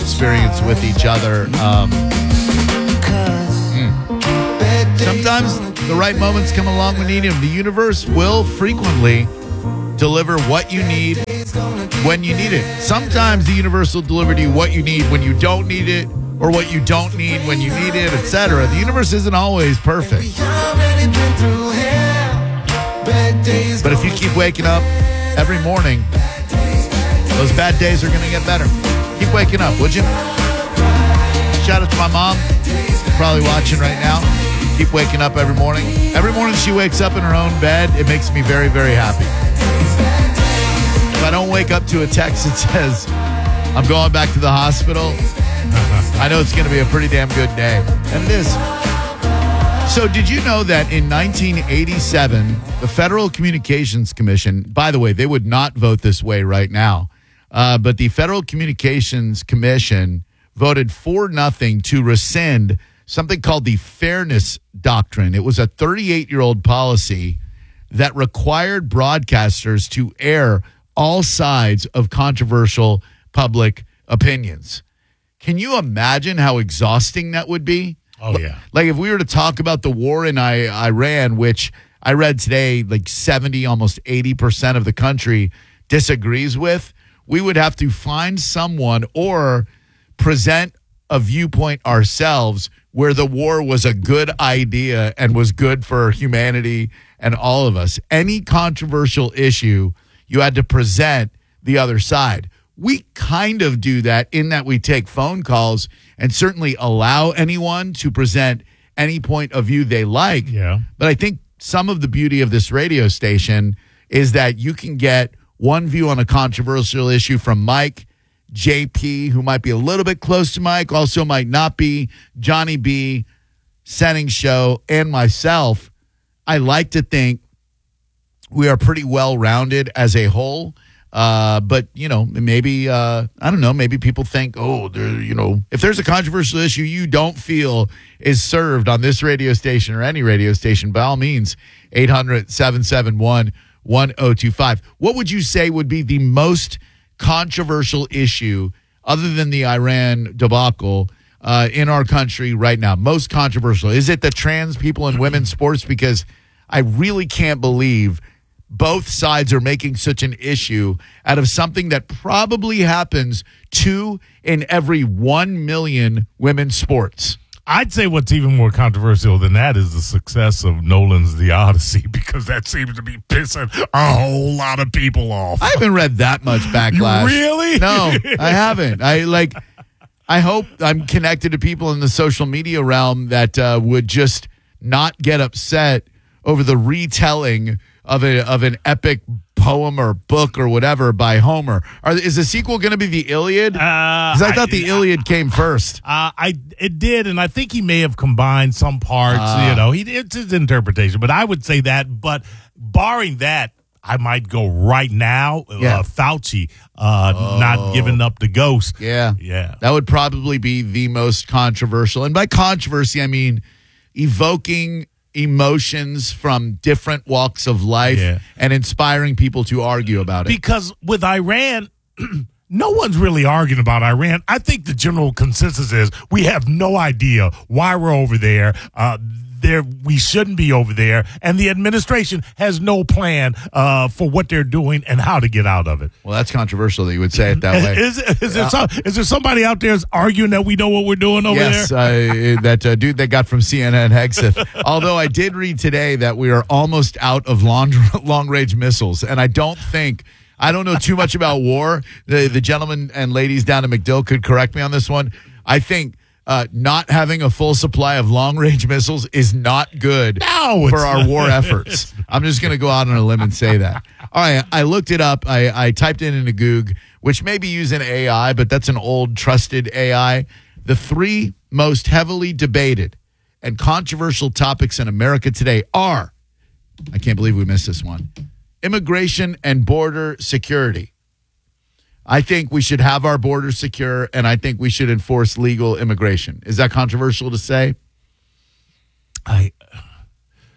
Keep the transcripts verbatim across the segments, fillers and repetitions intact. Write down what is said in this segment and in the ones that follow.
experience with each other. Um, mm. Sometimes the right moments come along when you need them. The universe will frequently deliver what you need when you need it. Sometimes the universe will deliver to you what you need when you don't need it, or what you don't need when you need it, et cetera. The universe isn't always perfect. But if you keep waking up every morning, those bad days are going to get better. Keep waking up, would you? Shout out to my mom, probably watching right now. Keep waking up every morning. Every morning she wakes up in her own bed, it makes me very, very happy. If I don't wake up to a text that says, I'm going back to the hospital, I know it's going to be a pretty damn good day. And it is. So did you know that in nineteen eighty-seven, the Federal Communications Commission, by the way, they would not vote this way right now, uh, but the Federal Communications Commission voted four nothing to rescind something called the Fairness Doctrine. It was a thirty-eight-year-old policy that required broadcasters to air all sides of controversial public opinions. Can you imagine how exhausting that would be? Oh, yeah. Like if we were to talk about the war in I- Iran, which I read today, like seventy, almost eighty percent of the country disagrees with, we would have to find someone or present a viewpoint ourselves where the war was a good idea and was good for humanity and all of us. Any controversial issue, you had to present the other side. We kind of do that in that we take phone calls and certainly allow anyone to present any point of view they like. Yeah. But I think some of the beauty of this radio station is that you can get one view on a controversial issue from Mike, J P, who might be a little bit close to Mike, also might not be, Johnny B, Setting Show, and myself. I like to think we are pretty well-rounded as a whole. Uh, but, you know, maybe, uh, I don't know, maybe people think, oh, there, you know, if there's a controversial issue you don't feel is served on this radio station or any radio station, by all means, eight hundred, seven seven one, one oh two five. What would you say would be the most controversial issue other than the Iran debacle uh, in our country right now? Most controversial. Is it the trans people in women's sports? Because I really can't believe both sides are making such an issue out of something that probably happens two in every one million women's sports. I'd say what's even more controversial than that is the success of Nolan's The Odyssey, because that seems to be pissing a whole lot of people off. I haven't read that much backlash. Really? No, I haven't. I like. I hope I'm connected to people in the social media realm that uh, would just not get upset over the retelling of a of an epic poem or book or whatever by Homer. Are, is the sequel going to be the Iliad? Because Uh, I thought the Iliad came first. Uh, I it did, and I think he may have combined some parts. Ah. You know, he it's his interpretation, but I would say that. But barring that, I might go right now. Yeah. Uh, Fauci uh, Oh. not giving up the ghost. Yeah. Yeah. That would probably be the most controversial. And by controversy, I mean evoking emotions from different walks of life Yeah. and inspiring people to argue about it. Because with Iran, no one's really arguing about Iran. I think the general consensus is we have no idea why we're over there. Uh, there, we shouldn't be over there, and the administration has no plan uh, for what they're doing and how to get out of it. Well, that's controversial that you would say it that way. Is, is, there some, is there somebody out there arguing that we know what we're doing over Yes, there? uh, that uh, dude they got from C N N, Hegseth. Although I did read today that we are almost out of long, long-range missiles, and I don't think, I don't know too much about war. The, the gentlemen and ladies down in MacDill could correct me on this one. I think uh, not having a full supply of long-range missiles is not good No, for it's our not. war efforts. I'm just going to go out on a limb and say that. All right, I looked it up. I, I typed it into Goog, which may be using A I, but that's an old trusted A I. The three most heavily debated and controversial topics in America today are, I can't believe we missed this one, immigration and border security. I think we should have our borders secure, and I think we should enforce legal immigration. Is that controversial to say? I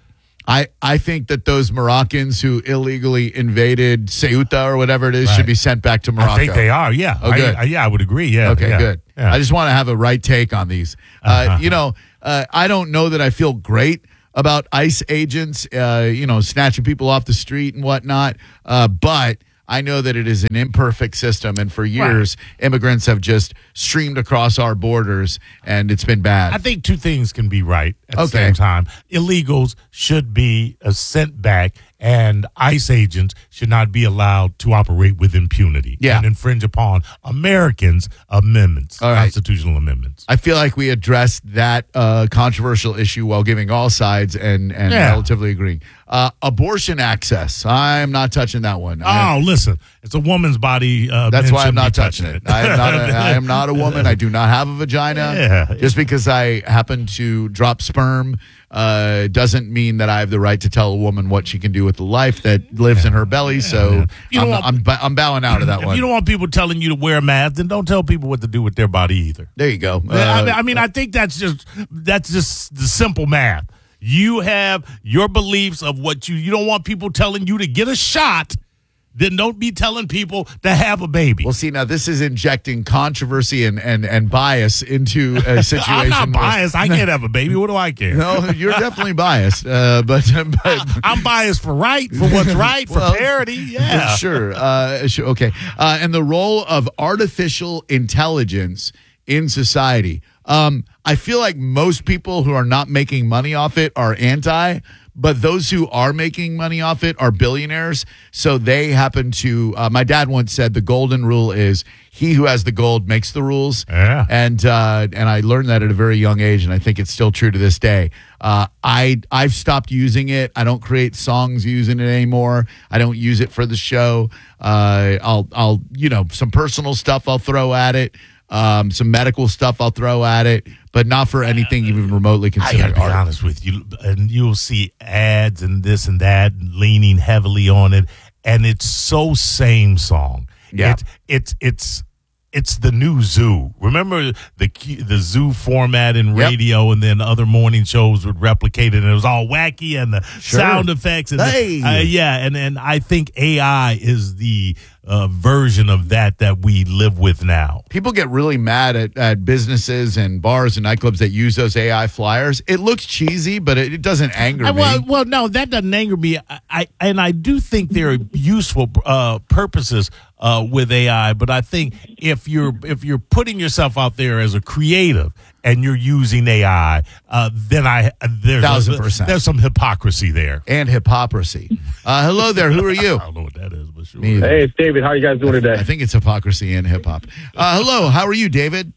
I, I think that those Moroccans who illegally invaded Ceuta or whatever it is Right. should be sent back to Morocco. I think they are, yeah. Oh, good. I, I, yeah, I would agree, yeah. Okay, yeah, good. Yeah. I just want to have a right take on these. Uh, Uh-huh. You know, uh, I don't know that I feel great about ICE agents, uh, you know, snatching people off the street and whatnot, uh, but I know that it is an imperfect system, and for years, immigrants have just streamed across our borders, and it's been bad. I think two things can be right at the Okay. same time. Illegals should be uh, sent back, and ICE agents should not be allowed to operate with impunity Yeah. and infringe upon Americans' amendments, All right. constitutional amendments. I feel like we addressed that uh, controversial issue while giving all sides and, and Yeah. relatively agreeing. Uh, abortion access. I'm not touching that one. I- Oh, listen, it's a woman's body. Uh, That's men why I'm shouldn't be not touching it. I am not. A, I am not a woman. I do not have a vagina. Yeah. Just because I happen to drop sperm uh, doesn't mean that I have the right to tell a woman what she can do with the life that lives in her belly. So You don't I'm, want- I'm, ba- I'm bowing out of that If one. you don't want people telling you to wear a mask, then don't tell people what to do with their body either. There you go. I, Uh, mean, I mean, I think that's just that's just the simple math. You have your beliefs of what you you don't want people telling you to get a shot. Then don't be telling people to have a baby. well, see, now this is injecting controversy and, and, and bias into a situation. I'm not where- biased. I can't have a baby. What do I care? No, you're definitely biased. Uh, but, but I'm biased for right, for what's right, for Well, parity. Yeah. For sure. Uh, sure. Okay. Uh, and the role of artificial intelligence in society. Um, I feel like most people who are not making money off it are anti, but those who are making money off it are billionaires. So they happen to, uh, my dad once said the golden rule is he who has the gold makes the rules. Yeah. And, uh, and I learned that at a very young age, and I think it's still true to this day. Uh, I, I've stopped using it. I don't create songs using it anymore. I don't use it for the show. Uh, I'll, I'll, you know, some personal stuff I'll throw at it. Um, some medical stuff I'll throw at it, but not for anything even remotely I considered gotta be art. honest with you, and you'll see ads and this and that leaning heavily on it, and it's so same song. Yeah. it's it's it's it's the new Zoo. Remember the the Zoo format in Yep. radio, and then other morning shows would replicate it, and it was all wacky and the Sure. sound effects. And the- Hey. uh, yeah, and and I think A I is the uh, version of that that we live with now. People get really mad at, at businesses and bars and nightclubs that use those A I flyers. It looks cheesy, but it, it doesn't anger Uh, me. well, well, no, that doesn't anger me. I, I and I do think there are useful uh, purposes uh, with A I, but I think if you're if you're putting yourself out there as a creative and you're using A I, uh, then I there's Thousand a, percent. there's some hypocrisy there. and hypocrisy. Uh, hello there. Who are you? I don't know what that is, but sure. Me either. Hey, it's David. How you guys doing today? I think it's hypocrisy and hip hop. Uh, hello. How are you, David?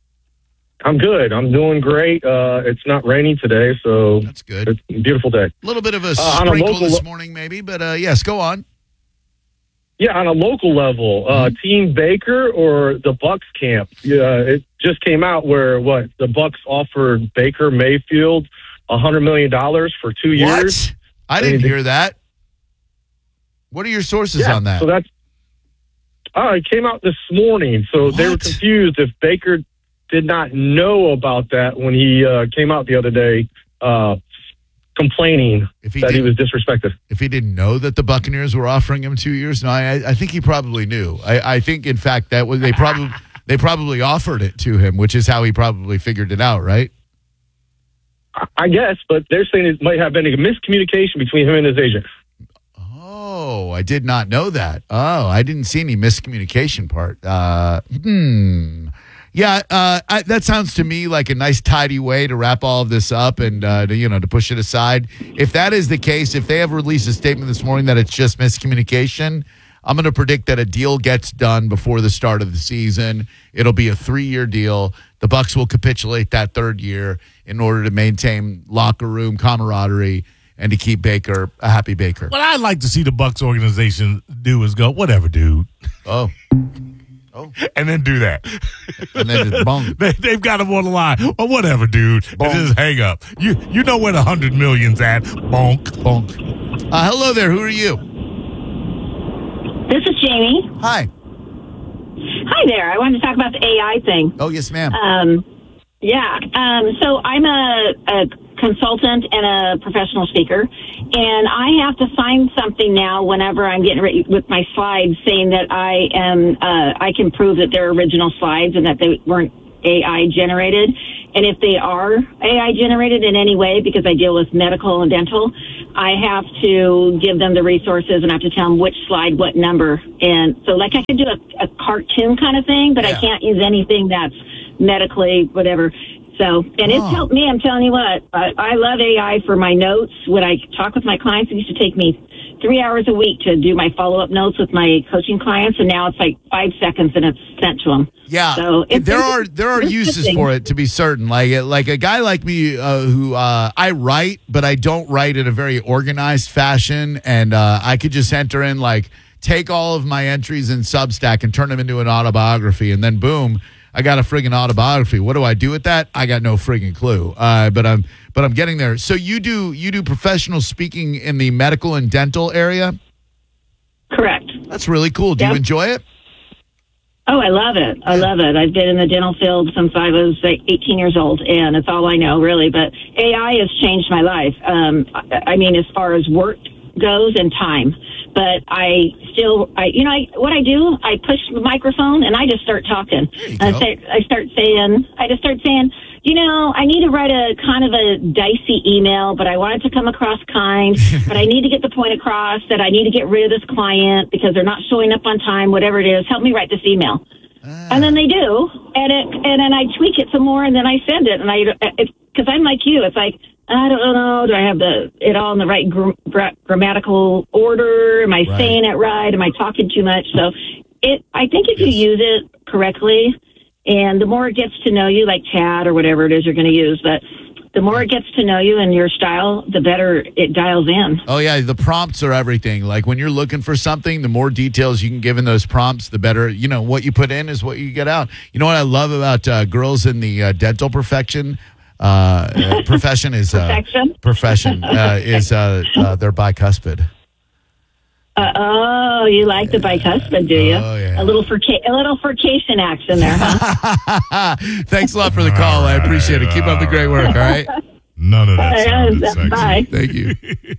I'm good. I'm doing great. Uh, it's not raining today, so That's good. it's a beautiful day. A little bit of a Uh, on a sprinkle local this lo- morning, maybe, but uh, yes, go on. Yeah, on a local level, uh, Team Baker or the Bucks camp. Yeah, it just came out where what the Bucks offered Baker Mayfield a hundred million dollars for two years. What? I didn't hear that. What are your sources Yeah, on that? so that's. Oh, it came out this morning. So they were What? confused if Baker did not know about that when he uh, came out the other day, uh, complaining If he that he did- was disrespected. if he didn't know that the Buccaneers were offering him two years, no, I, I think he probably knew. I, I think, in fact, that was they probably they probably offered it to him, which is how he probably figured it out, right? I guess, but they're saying it might have been a miscommunication between him and his agent. Oh, I did not know that. Oh, I didn't see any miscommunication part. Uh, hmm. Yeah, uh, I, that sounds to me like a nice, tidy way to wrap all of this up and uh, to, you know, to push it aside. If that is the case, if they have released a statement this morning that it's just miscommunication, I'm going to predict that a deal gets done before the start of the season. It'll be a three-year deal. The Bucs will capitulate that third year in order to maintain locker room camaraderie and to keep Baker a happy Baker. What I'd like to see the Bucks organization do is go, whatever, dude, Oh, and then do that. and then just bong. They, they've got him on the line. Well, whatever, dude. And Bonk. just hang up. You you know where the hundred million's at. Bonk. Bonk. Uh, hello there. Who are you? This is Jamie. Hi. Hi there. I wanted to talk about the A I thing. Oh, yes, ma'am. Um, yeah. Um, so I'm a, a consultant and a professional speaker, and I have to sign something now whenever I'm getting ready with my slides saying that I am, uh, I can prove that they're original slides and that they weren't A I generated. And if they are A I generated in any way, because I deal with medical and dental, I have to give them the resources and I have to tell them which slide, what number. And so like I can do a, a cartoon kind of thing, but Yeah. I can't use anything that's medically whatever. So, and it's Oh. helped me. I'm telling you what, I, I love A I for my notes. When I talk with my clients, it used to take me three hours a week to do my follow-up notes with my coaching clients, and now it's like five seconds and it's sent to them. Yeah, So it's there are there are uses interesting. for it, to be certain. Like like a guy like me uh, who uh, I write, but I don't write in a very organized fashion, and uh, I could just enter in like take all of my entries in Substack and turn them into an autobiography, and then boom, I got a friggin' autobiography. What do I do with that? I got no friggin' clue. Uh, but I'm but I'm getting there. So you do you do professional speaking in the medical and dental area? Correct. That's really cool. Do you Yep. enjoy it? Oh, I love it. I love it. I've been in the dental field since I was like, eighteen years old, and it's all I know, really. But A I has changed my life. Um, I, I mean, as far as work goes and time. But I still, I you know, I, what I do, I push the microphone and I just start talking. you And I, go. say, I start saying, I just start saying, you know, I need to write a kind of a dicey email, but I want it to come across kind. But I need to get the point across that I need to get rid of this client because they're not showing up on time, whatever it is. Help me write this email. And then they do, and it, and then I tweak it some more, and then I send it. And I, because I'm like you, it's like, I don't know, do I have the it all in the right gr- gra- grammatical order? Am I Right. saying it right? Am I talking too much? So, it, I think if Yes. you use it correctly, and the more it gets to know you, like chat or whatever it is you're going to use, but the more it gets to know you and your style, the better it dials in. Oh yeah, the prompts are everything. Like when you're looking for something, the more details you can give in those prompts, the better. You know, what you put in is what you get out. You know what I love about uh, girls in the uh, dental perfection uh, uh, profession is uh, Perfection? profession uh, is uh, uh, they're bicuspid. Uh, oh, you like the bicuspid, do you? Oh, yeah. A little flirca- a little flirtation action there, huh? Thanks a lot for the call. I appreciate it. Keep up the great work. All right. None of that sounded sexy. Bye. Thank you.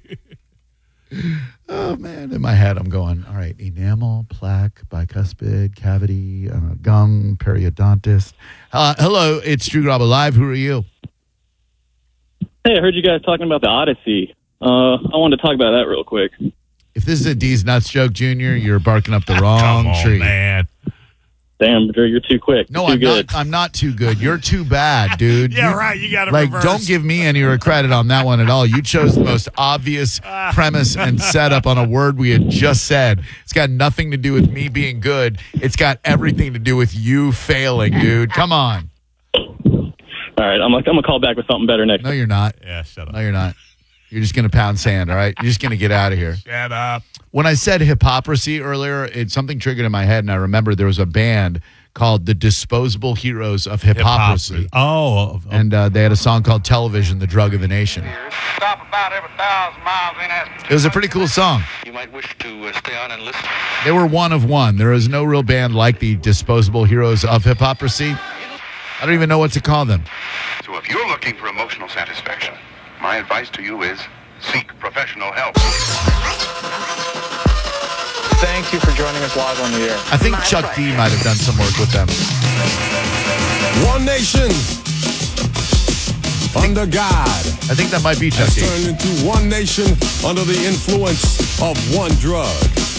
Oh, man. In my head, I'm going, all right, enamel, plaque, bicuspid, cavity, uh, gum, periodontist. Uh, hello, it's Drew Garabo Live. Who are you? Hey, I heard you guys talking about the Odyssey. Uh, I wanted to talk about that real quick. If this is a D's Nuts joke, Junior, you're barking up the wrong Come on, tree. man. Damn, Drew, you're too quick. No, too I'm good. not. I'm not too good. You're too bad, dude. Yeah, You- right. You got to Like, reverse. don't give me any credit on that one at all. You chose the most obvious premise and setup on a word we had just said. It's got nothing to do with me being good. It's got everything to do with you failing, dude. Come on. All right, I'm, I'm going to call back with something better next No, time. you're not. Yeah, shut up. No, you're not. You're just going to pound sand, all right? You're just going to get out of here. Shut up. When I said hypocrisy earlier, it something triggered in my head, and I remember there was a band called the Disposable Heroes of Hypocrisy. Oh, And uh, they had a song called Television, the Drug of the Nation. Stop about every thousand miles in that. It was a pretty cool song. You might wish to uh, stay on and listen. They were one of one. There is no real band like the Disposable Heroes of Hypocrisy. I don't even know what to call them. So if you're looking for emotional satisfaction, my advice to you is seek professional help. Thank you for joining us live on the air. I think Chuck D might have done some work with them. One nation under God I think that might be Chuck has D. turned into one nation under the influence of one drug.